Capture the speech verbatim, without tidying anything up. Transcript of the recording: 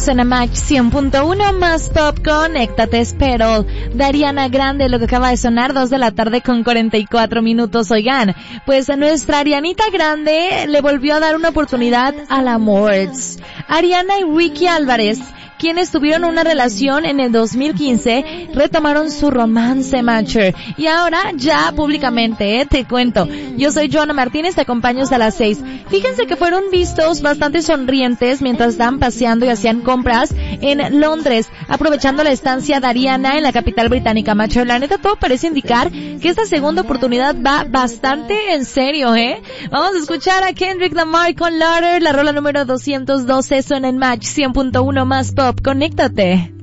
Suena Match cien punto uno más Pop, conéctate, espero. De Ariana Grande, lo que acaba de sonar, dos de la tarde con cuarenta y cuatro minutos. Oigan, pues a nuestra Arianita Grande le volvió a dar una oportunidad al amor. Ariana y Ricky Álvarez, quienes tuvieron una relación en el dos mil quince, retomaron su romance, Matcher. Y ahora ya públicamente, eh, te cuento. Yo soy Joana Martínez, te acompaño hasta las seis. Fíjense que fueron vistos bastante sonrientes mientras estaban paseando y hacían compras en Londres, aprovechando la estancia de Ariana en la capital británica, Matcher. La neta, todo parece indicar que esta segunda oportunidad va bastante en serio, eh. Vamos a escuchar a Kendrick Lamar con Lauder, la rola número doscientos doce, suena en Match cien punto uno más Pop. Conéctate.